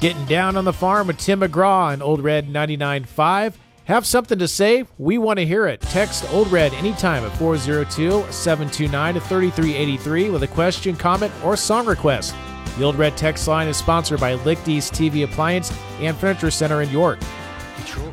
Getting down on the farm with Tim McGraw on Old Red 99.5. Have something to say? We want to hear it. Text Old Red anytime at 402-729-3383 with a question, comment, or song request. The Old Red text line is sponsored by Lichty's TV Appliance and Furniture Center in York. Control